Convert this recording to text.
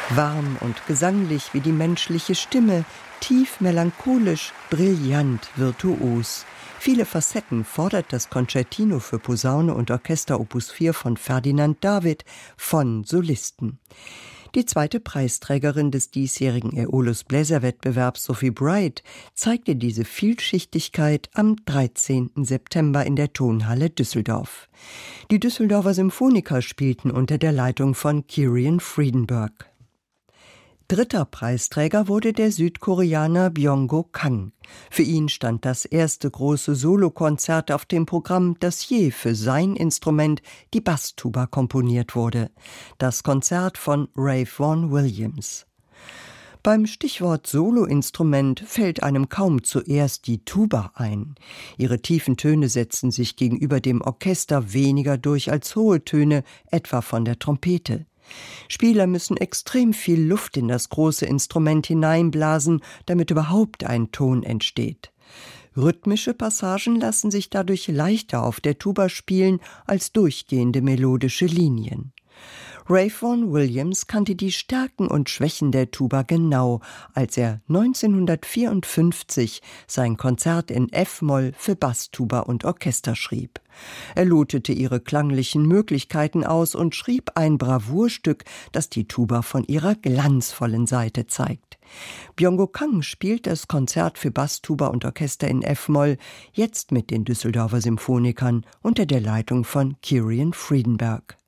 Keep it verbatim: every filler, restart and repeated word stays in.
Warm und gesanglich wie die menschliche Stimme, tief melancholisch, brillant, virtuos. Viele Facetten fordert das Concertino für Posaune und Orchester Opus vier von Ferdinand David von Solisten. Die zweite Preisträgerin des diesjährigen Aeolus-Bläserwettbewerbs, Sophie Bright, zeigte diese Vielschichtigkeit am dreizehnten September in der Tonhalle Düsseldorf. Die Düsseldorfer Symphoniker spielten unter der Leitung von Kirian Friedenberg. Dritter Preisträger wurde der Südkoreaner Byung-Go Kang. Für ihn stand das erste große Solokonzert auf dem Programm, das je für sein Instrument, die Basstuba, komponiert wurde. Das Konzert von Ralph Vaughan Williams. Beim Stichwort Soloinstrument fällt einem kaum zuerst die Tuba ein. Ihre tiefen Töne setzen sich gegenüber dem Orchester weniger durch als hohe Töne, etwa von der Trompete. Spieler müssen extrem viel Luft in das große Instrument hineinblasen, damit überhaupt ein Ton entsteht. Rhythmische Passagen lassen sich dadurch leichter auf der Tuba spielen als durchgehende melodische Linien. Ralph Vaughan Williams kannte die Stärken und Schwächen der Tuba genau, als er neunzehnhundertvierundfünfzig sein Konzert in F-Moll für Basstuba und Orchester schrieb. Er lotete ihre klanglichen Möglichkeiten aus und schrieb ein Bravourstück, das die Tuba von ihrer glanzvollen Seite zeigt. Byung-Go Kang spielt das Konzert für Basstuba und Orchester in F-Moll, jetzt mit den Düsseldorfer Symphonikern unter der Leitung von Kirian Friedenberg.